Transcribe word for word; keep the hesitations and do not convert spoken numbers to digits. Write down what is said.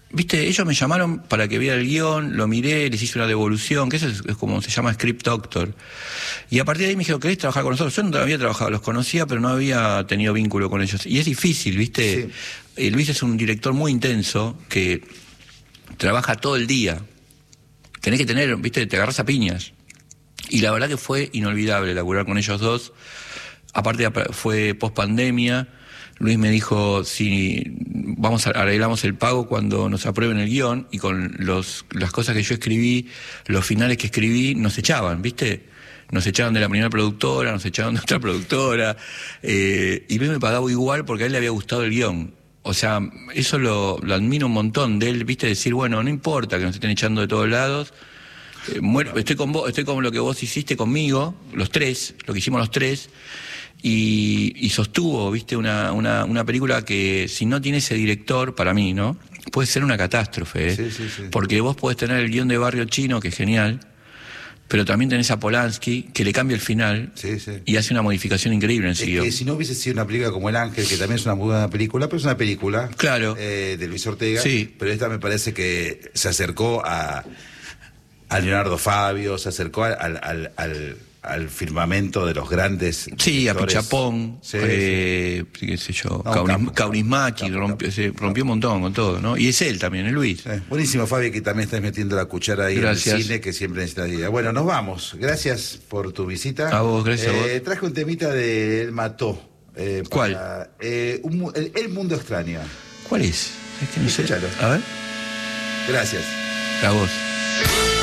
viste, ellos me llamaron para que viera el guión, lo miré, les hice una devolución, que eso es, es como se llama Script Doctor. Y a partir de ahí me dijeron, ¿querés trabajar con nosotros? Yo no había trabajado, los conocía, pero no había tenido vínculo con ellos. Y es difícil, viste. Sí. Eh, Luis es un director muy intenso que trabaja todo el día. Tenés que tener, viste, te agarras a piñas. Y la verdad que fue inolvidable laburar con ellos dos. Aparte fue post pandemia. Luis me dijo, si vamos a, arreglamos el pago cuando nos aprueben el guión, y con los las cosas que yo escribí, los finales que escribí, nos echaban, ¿viste? Nos echaban de la primera productora, nos echaban de otra productora, eh, y Luis me pagaba igual porque a él le había gustado el guión. O sea, eso lo, lo admiro un montón de él, ¿viste? Decir, bueno, no importa que nos estén echando de todos lados, eh, muero, estoy con vos, estoy con lo que vos hiciste conmigo, los tres, lo que hicimos los tres. Y, y sostuvo, viste, una, una, una película que si no tiene ese director, para mí, ¿no? Puede ser una catástrofe, ¿eh? Sí, sí, sí. Porque vos podés tener el guión de Barrio Chino, que es genial, pero también tenés a Polanski, que le cambia el final, sí, sí, y hace una modificación increíble en ese guión. Que si no hubiese sido una película como El Ángel, que también es una muy buena película, pero es una película, claro, eh, de Luis Ortega, sí, pero esta me parece que se acercó a, a Leonardo Fabio, se acercó al... al, al, al al firmamento de los grandes sí, directores. A Pichapón, sí, eh, sí. qué sé yo, no, Kaunis, Kaunismäki rompió, se rompió un montón con todo, ¿no? Y es él también, es Luis. Sí. Buenísimo, Fabi, que también estás metiendo la cuchara ahí. Gracias. En el cine, que siempre necesitas ir. Bueno, nos vamos. Gracias por tu visita. A vos, gracias eh, a vos. Traje un temita de El Mató. Eh, ¿Cuál? Para, eh, un, el, el Mundo Extraño. ¿Cuál es? Es que no sé. Escuchalo. A ver. Gracias. A vos.